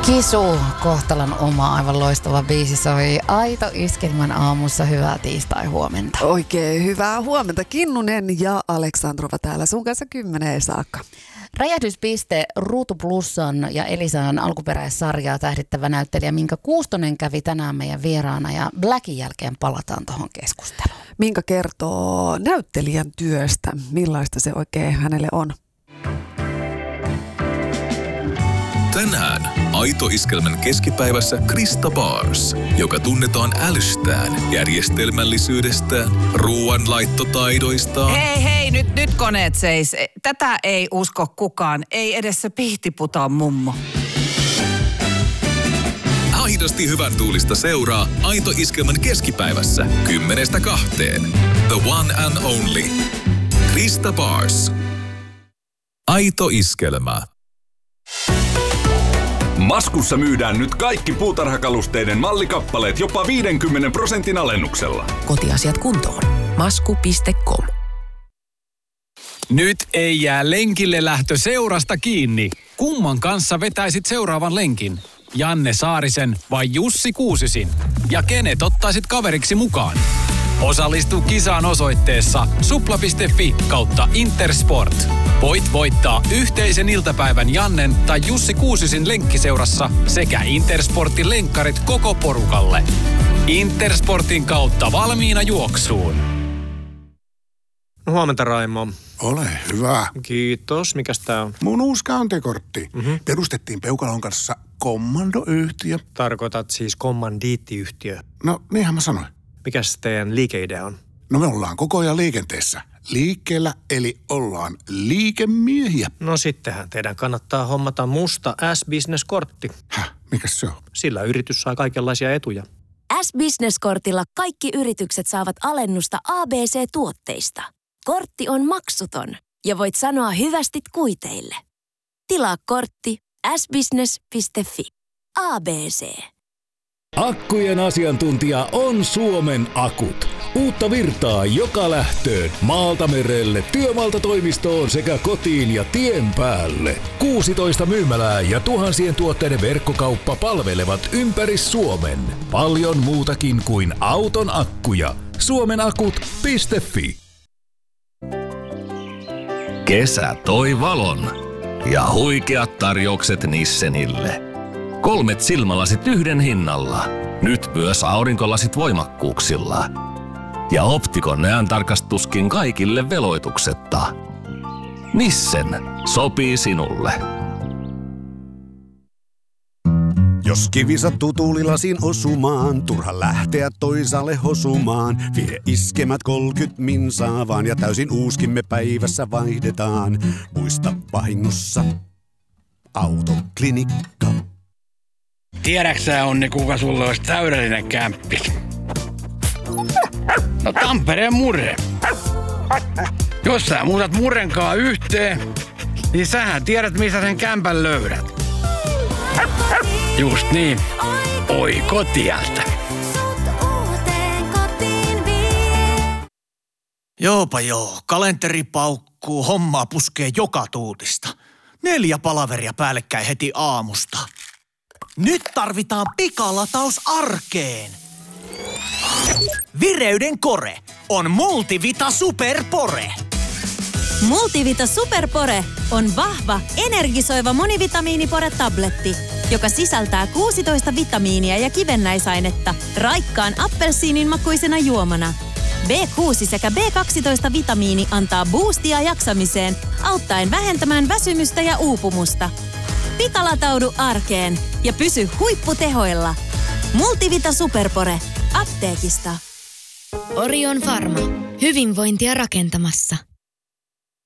Kisu, kohtalon oma aivan loistava biisi soi Aito Iskelmän aamussa. Hyvää tiistai-huomenta. Oikein hyvää huomenta. Kinnunen ja Aleksandrova täällä sun kanssa 10 saakka. Räjähdyspiste Ruutu Plussan ja Elisan alkuperäissarjaa tähdittävä näyttelijä Minka Kuustonen kävi tänään meidän vieraana ja Blackin jälkeen palataan tuohon keskusteluun. Minka kertoo näyttelijän työstä, millaista se oikein hänelle on? Tänään Aito Iskelmän keskipäivässä Krista Bars, joka tunnetaan älystään, järjestelmällisyydestään, ruoanlaittotaidoistaan. Hei, nyt koneet seis. Tätä ei usko kukaan, ei edes se pihtiputaan mummo. Aidosti hyvän tuulista seuraa Aito Iskelmän keskipäivässä 10-2. The one and only. Krista Bars. Aito Iskelmä. Maskussa myydään nyt kaikki puutarhakalusteiden mallikappaleet jopa 50% alennuksella. Kotiasiat kuntoon. Masku.com. Nyt ei jää lenkille lähtö seurasta kiinni. Kumman kanssa vetäisit seuraavan lenkin? Janne Saarisen vai Jussi Kuusisin? Ja kenet ottaisit kaveriksi mukaan? Osallistu kisaan osoitteessa supla.fi/Intersport. Voit voittaa yhteisen iltapäivän Jannen tai Jussi Kuusisin lenkkiseurassa sekä Intersportin lenkkarit koko porukalle. Intersportin kautta valmiina juoksuun. No, huomenta, Raimo. Ole hyvä. Kiitos. Mikäs tää on? Mun uusi käyntikortti. Perustettiin Peukalon kanssa kommandoyhtiö. Tarkoitat siis kommandiittiyhtiö. No, niinhän mä sanoin. Mikäs teidän liikeidea on? No, me ollaan koko ajan liikenteessä. Liikkeellä, eli ollaan liikemiehiä. No sittenhän teidän kannattaa hommata musta S-Business-kortti. Häh? Mikäs se on? Sillä yritys saa kaikenlaisia etuja. S-Business-kortilla kaikki yritykset saavat alennusta ABC-tuotteista. Kortti on maksuton ja voit sanoa hyvästit kuiteille. Tilaa kortti sbusiness.fi. ABC. Akkujen asiantuntija on Suomen Akut. Uutta virtaa joka lähtöön, maalta merelle, työmaalta toimistoon sekä kotiin ja tien päälle. 16 myymälää ja tuhansien tuotteiden verkkokauppa palvelevat ympäri Suomen. Paljon muutakin kuin auton akkuja. suomenakut.fi. Kesä toi valon ja huikeat tarjoukset Nissenille. 3 silmälasit yhden hinnalla. Nyt myös aurinkolasit voimakkuuksilla. Ja Optikon näöntarkastuskin kaikille veloituksetta. Nissen sopii sinulle. Jos kivi sattuu tuulilasiin osumaan, turha lähteä toisaalle hosumaan. Vie iskemät 30 minsaa vaan ja täysin uuskimme päivässä vaihdetaan. Muista vahingossa Autoklinikka. Tiedäksä, Onni, kuka sulle olisi täydellinen kämppis? No, Tampereen Murre. Jos sä muutat Murrenkaa yhteen, niin sähän tiedät, missä sen kämpän löydät. Just niin. Oikotieltä. Joopa joo, kalenteri paukkuu, hommaa puskee joka tuutista. 4 palaveria päällekkäin heti aamusta. Nyt tarvitaan pikalataus arkeen. Vireyden kore on Multivita Superpore. Multivita Superpore on vahva, energisoiva monivitamiinipore-tabletti, joka sisältää 16 vitamiinia ja kivennäisainetta raikkaan appelsiinin makuisena juomana. B6 sekä B12-vitamiini antaa boostia jaksamiseen, auttaen vähentämään väsymystä ja uupumusta. Pikalataudu arkeen ja pysy huipputehoilla. Multivita Superpore apteekista. Orion Pharma. Hyvinvointia rakentamassa.